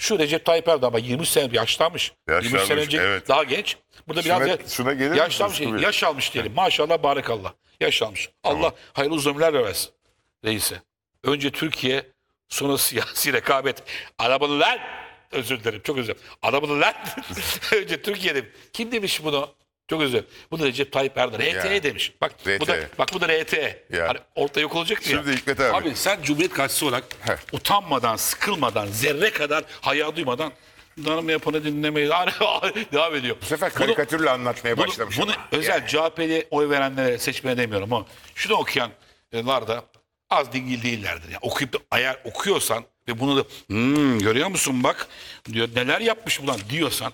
şu Recep Tayyip Erdoğan bak 20 sene yaşlanmış. 20 sene önce evet. daha genç. Burada biraz Şuna gelir yaşlanmış, misiniz? yaş almış diyelim. Maşallah barakallah. Yaş almış. Allah hayırlı uzun ömürler versin reise. Önce Türkiye, sonra siyasi rekabet. Arabanı lan! Özür dilerim, çok özür dilerim. Arabanı lan! Önce Türkiye'de. Kim demiş bunu? Çok özür dilerim. Bu da Recep Tayyip Erdoğan. RT demiş. Bak bu da RT. Ya. Hani orta yok olacaktı ya. Şimdi Hikmet abi. Abi sen Cumhuriyet Gazetesi olarak utanmadan, sıkılmadan, zerre kadar haya duymadan danım yapanı dinlemeyi devam ediyor. Bu sefer karikatürle anlatmaya başlamış. Bunu özel CHP'li oy verenlere seçmeye demiyorum ama şunu okuyanlar da az dingil değillerdir. Yani okuyup da eğer okuyorsan ve bunu da görüyor musun bak diyor neler yapmış ulan diyorsan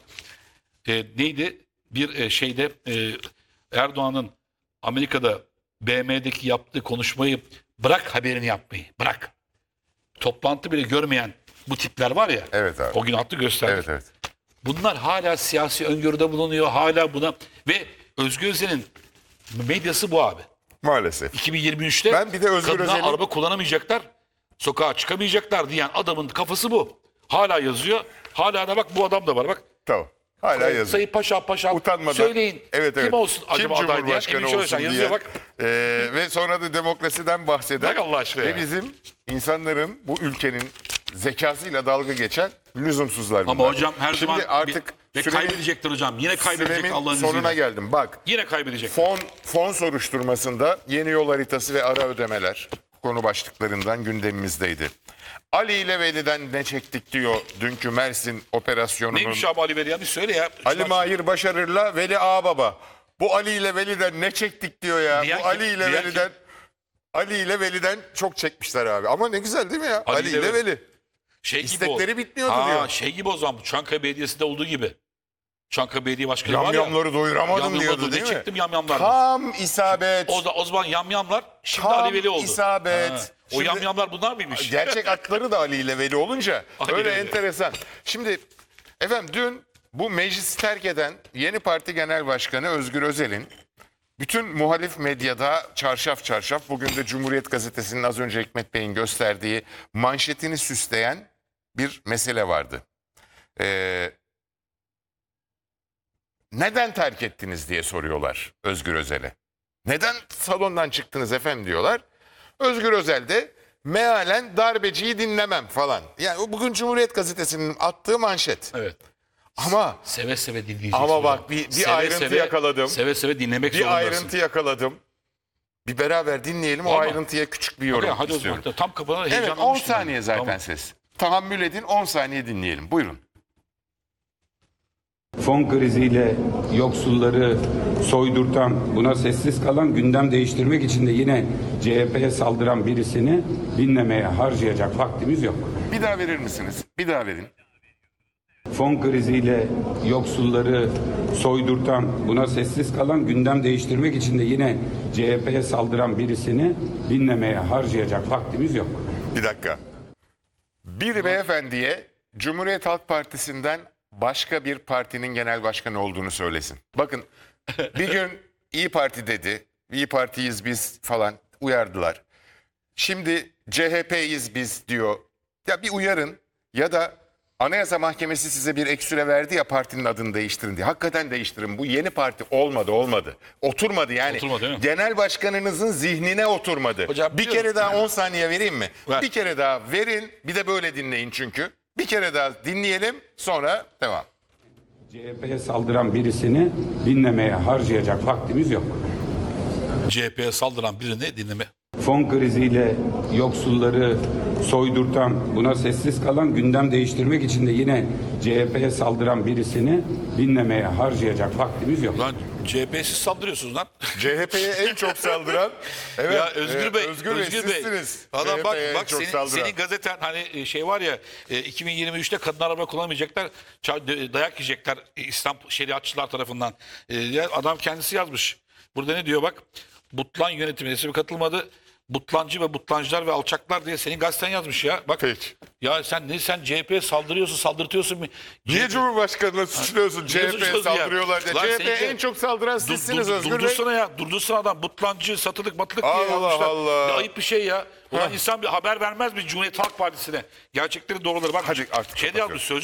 neydi bir şeyde Erdoğan'ın Amerika'da BM'deki yaptığı konuşmayı bırak haberini yapmayı bırak. Toplantı bile görmeyen bu tipler var ya. Evet abi. O gün attı gösterdi. Evet evet. Bunlar hala siyasi öngörüde bulunuyor. Hala buna ve Özgür Özel'in medyası bu abi. Maalesef. 2023'te Ben bir de Özgür kadına Özel'in- araba kullanamayacaklar, sokağa çıkamayacaklar diyen adamın kafası bu. Hala yazıyor. Hala da bak bu adam da var bak. Tamam. Hala yazıyor. Sayın Paşa Utanmadan. söyleyin. Evet, evet. Kim olsun acaba Kim aday diyen? Cumhurbaşkanı Emin Şöyle olsun yazıyor diye. bak. Ve sonra da demokrasiden bahseder. Bak Allah aşkına Ve ya. bizim insanların bu ülkenin zekasıyla dalga geçen lüzumsuzlar bunlar. Ama hocam her Şimdi zaman artık ve süremin, kaybedecektir hocam. Yine kaybedecek süremin Allah'ın sonuna izniyle. geldim. Bak Yine kaybedecek. fon soruşturmasında yeni yol haritası ve ara ödemeler konu başlıklarından gündemimizdeydi. Ali ile Veli'den ne çektik diyor dünkü Mersin operasyonunun. Neymiş abi Ali Veli? Bir söyle ya. Ali Mahir Başarır'la Veli Ağababa. Bu Ali ile Veli'den ne çektik diyor ya. Diyen Bu kim? Ali ile Diyen Veli'den Ali ile Veli'den çok çekmişler abi. Ama ne güzel değil mi ya? Ali ile ile Veli. Şey gibi İstekleri o. bitmiyordu diyor. Şey gibi o zaman bu Çankaya Belediyesi'nde olduğu gibi. Çankaya Belediye Başkanı var ya. Yamyamları doyuramadım Yamyamları diyordu değil mi? Çıktım yamyamlardan. Tam isabet. O zaman yamyamlar şimdi Tam Ali Veli oldu. isabet. O Şimdi- yamyamlar bunlar mıymış? Gerçek adları da Ali ile Veli olunca Ali öyle ile Veli. enteresan. Şimdi efendim dün bu meclisi terk eden yeni parti genel başkanı Özgür Özel'in bütün muhalif medyada çarşaf çarşaf bugün de Cumhuriyet Gazetesi'nin az önce Hikmet Bey'in gösterdiği manşetini süsleyen bir mesele vardı. Neden terk ettiniz diye soruyorlar Özgür Özel'e. Neden salondan çıktınız efendim diyorlar. Özgür Özel de mealen darbeciyi dinlemem falan. Yani o bugün Cumhuriyet Gazetesi'nin attığı manşet. Evet. Ama Seve seve dinleyeceğiz. Ama hocam. bak bir Seve ayrıntı seve- yakaladım. Seve seve dinlemek bir zorundasın. ayrıntı yakaladım. Bir beraber dinleyelim o Tamam. ayrıntıya küçük bir yorum Hadi o istiyorum. zaman tam kapına Evet heyecanlanmıştım. 10 saniye zaten Tamam. ses. Tahammül edin 10 saniye dinleyelim. Buyurun. Fon kriziyle yoksulları soydurtan, buna sessiz kalan, gündem değiştirmek için de yine CHP'ye saldıran birisini dinlemeye harcayacak vaktimiz yok. Bir daha verir misiniz? Bir daha verin. Fon kriziyle yoksulları soydurtan, buna sessiz kalan, gündem değiştirmek için de yine CHP'ye saldıran birisini dinlemeye harcayacak vaktimiz yok. Bir dakika. Bir beyefendiye Cumhuriyet Halk Partisi'nden başka bir partinin genel başkanı olduğunu söylesin. Bakın bir gün İyi Parti dedi. İyi Partiyiz biz falan uyardılar. Şimdi CHP'yiz biz diyor. Ya bir uyarın ya da Anayasa Mahkemesi size bir ek süre verdi ya partinin adını değiştirin diye. Hakikaten değiştirin. Bu yeni parti olmadı. Oturmadı yani. Oturmadı, değil mi? Genel başkanınızın zihnine oturmadı. Hocam, bir biliyorum. kere daha 10 saniye vereyim mi? Ver. Bir kere daha verin. Bir de böyle dinleyin çünkü. Bir kere daha dinleyelim sonra devam. CHP'ye saldıran birisini dinlemeye harcayacak vaktimiz yok. CHP'ye saldıran birini dinleme. Fon kriziyle yoksulları soydurtan, buna sessiz kalan, gündem değiştirmek için de yine CHP'ye saldıran birisini dinlemeye harcayacak vaktimiz yok. Lan CHP'ye siz saldırıyorsunuz lan. CHP'ye en çok saldıran evet, Ya Özgür Bey, Özgür Bey sizsiniz. Adam bak CHP'ye en bak çok saldıran. senin gazeten hani şey var ya 2023'te kadın araba kullanamayacaklar, dayak yiyecekler İslam şeriatçılar tarafından. Ya adam kendisi yazmış. Burada ne diyor bak? Butlan yönetimi resmi katılmadı. Butlancı ve butlancılar ve alçaklar diye senin gazeten yazmış ya. Bak. Peki. Ya sen CHP'ye saldırtıyorsun. Niye Cumhurbaşkanı'na suçluyorsun? CHP'ye suçluyorsun ya? saldırıyorlar diye. Lan CHP'ye senin- en çok saldıran sizsiniz Özgür Bey. Durdursana ya. Durdursana adam. Butlancı, satılık, matılık diye Allah yazmışlar. Allah. Ya ayıp bir şey ya. Ulan insan bir haber vermez mi Cumhuriyet Halk Partisi'ne? Gerçekleri doğruları. Bak Hadi artık şeyde kapatıyorum. yazmış sözcü.